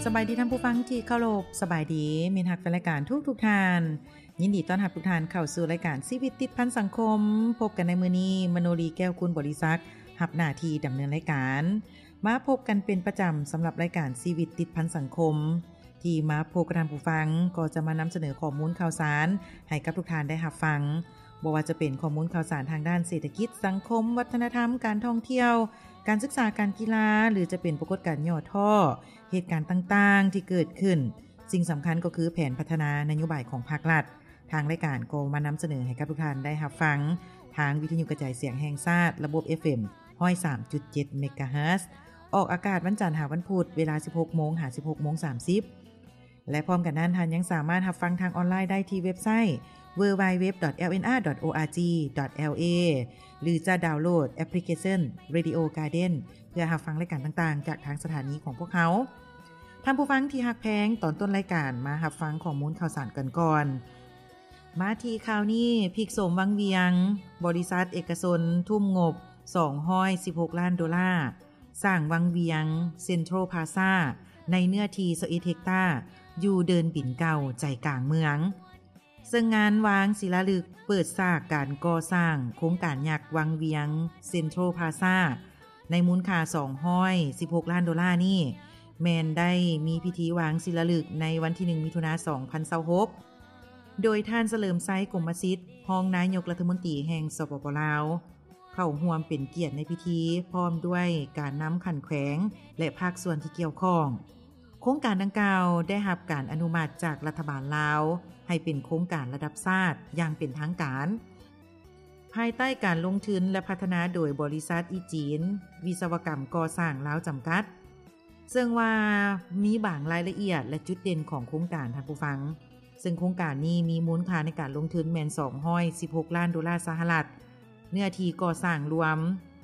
สบายดีท่านผู้ฟังที่เคารพสบายดีมิตรฮักแฟนรายการทุกท่านยินดีต้อนรับทุกท่านเข้าสู่รายการชีวิตติดพันสังคมพบกันในมื้อนี้มโนรีแก้วคุณบริษัทรับหน้าที่ดำเนินรายการมาพบกันเป็นประจำสำหรับรายการชีวิตติดพันสังคมที่มาพบกับท่านผู้ฟังก็จะมานำเสนอข้อมูลข่าวสารให้กับทุกท่านได้รับฟังบ่ว่าจะเป็นข้อมูลข่าวสารทางด้านเศรษฐกิจสังคมวัฒนธรรมการท่องเที่ยวการศึกษาการกีฬาหรือจะเป็นปรากฏการณ์ย่อท่อเหตุการณ์ต่างๆที่เกิดขึ้นสิ่งสำคัญก็คือแผนพัฒนานโยบายของภาครัฐทางรายการก็มานำเสนอให้กับทุกท่านได้รับฟังทางวิทยุกระจายเสียงแห่งชาติระบบ FM 103.7 เมกะเฮิรตซ์ออกอากาศวันจันทร์ถึงวันพุธเวลา 16:00 น. ถึง 16:30 และพร้อมกันนั้นท่านยังสามารถรับฟังทางออนไลน์ได้ที่เว็บไซต์ www.lnr.org.la หรือจะดาวน์โหลดแอปพลิเคชัน Radio Garden เพื่อรับฟังรายการต่างๆจากทางสถานีของพวกเขาท่านผู้ฟังที่ฮักแพงตอนต้นรายการมารับฟังข้อมูลข่าวสารกันก่อนมาที่ข่าวนี้ภิกษุวังเวียงบริษัทเอกชนทุ่มงบ$216 ล้านสร้างวังเวียงเซ็นทรัลพลาซ่าในเนื้อที่21 เฮกตาร์อยู่เดินบินเก่าใจกลางเมืองซึ่งงานวางศิลาฤกษ์เปิดฉากการก่อสร้างโครงการยักษ์วังเวียงเซ็นทรัลพลาซ่าในมูลค่า$216 ล้านนี่แม่นได้มีพิธีวางศิลาฤกษ์ในวันที่1 มิถุนายน 2026โดยท่านเฉลิมไซกรมสิทธิ์รองนายกรัฐมนตรีแห่งสปป.ลาวเข้าร่วมเป็นเกียรติในพิธีพร้อมด้วยการนำขันแขวงและภาคส่วนที่เกี่ยวข้องโครงการดังกล่าวได้รับการอนุมัติจากรัฐบาลลาวให้เป็นโครงการระดับชาติอย่างเป็นทางการภายใต้การลงทุนและพัฒนาโดยบริษัทอีจีนวิศวกรรมก่อสร้างลาวจำกัดซึ่งว่ามีบางรายละเอียดและจุดเด่นของโครงการท่านผู้ฟังซึ่งโครงการนี้มีมูลค่าในการลงทุนแม่น$216 ล้านสหรัฐเนื้อที่ก่อสร้างรวม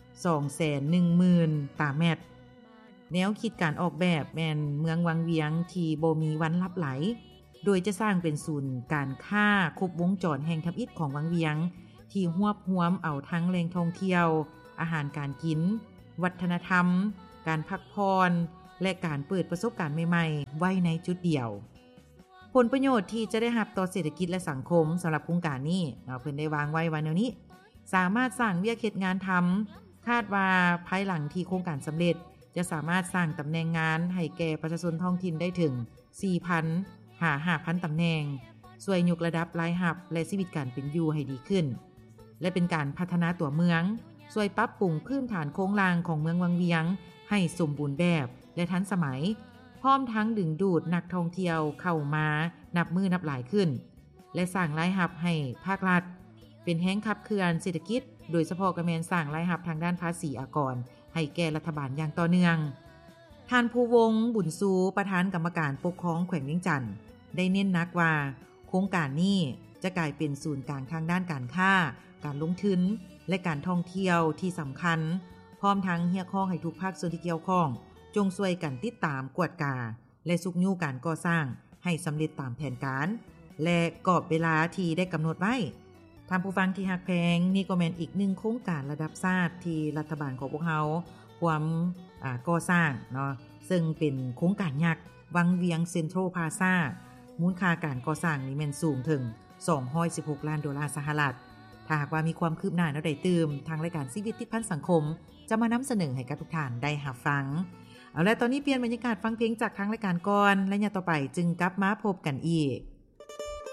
210,000 ตารางเมตรแนวคิดการออกแบบแม่นเมืองวังเวียงที่บ่มีวันลับไหลโดยจะสร้างเป็นศูนย์การค้าครบวงจรแห่งทำอิฐของวังเวียงที่รวบรวมเอาทั้งแหล่งท่องเที่ยวอาหารการกินวัฒนธรรมการพักผ่อนและการเปิดประสบการณ์ใหม่ๆไว้ในจุดเดียวผลประโยชน์ที่จะได้รับต่อเศรษฐกิจและสังคมสำหรับโครงการนี้เพิ่นได้วางไว้ว่าแนวนี้สามารถสร้างเวียกเฮ็ดงานทำคาดว่าภายหลังที่โครงการสำเร็จจะสามารถสร้างตำแหน่งงานให้แก่ประชาชนท้องถิ่นได้ถึง 4,000 หา 5,000 ตำแหน่งช่วยยกระดับรายรับและชีวิตการเป็นอยู่ให้ดีขึ้นและเป็นการพัฒนาตัวเมืองช่วยปรับปรุงพื้นฐานโครงสร้างของเมืองวังเวียงให้สมบูรณ์แบบและทันสมัยพร้อมทั้งดึงดูดนักท่องเที่ยวเข้ามานับมือนับหลายขึ้นและสร้างรายรับให้ภาครัฐเป็นแห่งขับเคลื่อนเศรษฐกิจโดยเฉพาะกระแมนสร้างรายรับทางด้านภาษีอากรให้แก่รัฐบาลอย่างต่อเนื่องท่านภูวงศ์บุญซูประธานกรรมการปกครองแขวงเวียงจันทน์ได้เน้นหนักว่าโครงการนี้จะกลายเป็นศูนย์กลางทางด้านการค้าการลงทุนและการท่องเที่ยวที่สำคัญพร้อมทั้งเรียกร้องให้ทุกภาคส่วนที่เกี่ยวข้องจงช่วยกันติดตามกวดกาและสุกยู่การก่อสร้างให้สำเร็จตามแผนการและกรอบเวลาที่ได้กำหนดไว้ท่านผู้ฟังที่ฮักแพงนี่ก็แม่นอีกหนึ่งโครงการระดับชาติที่รัฐบาลของพวกเราความก่อสร้างเนาะซึ่งเป็นโครงการยักษ์วังเวียงเซ็นทรัลพลาซ่ามูลค่าการก่อสร้างนี่แม่นสูงถึง$216 ล้านสหรัฐถ้าหากว่ามีความคืบหน้าแนวใดตื่มทางรายการชีวิตติดพันสังคมจะมานำเสนอให้กับทุกท่านได้รับฟังเอาละตอนนี้เปลี่ยนบรรยากาศฟังเพลงจากทางรายการก่อนและอย่าต่อไปจึงกลับมาพบกันอีก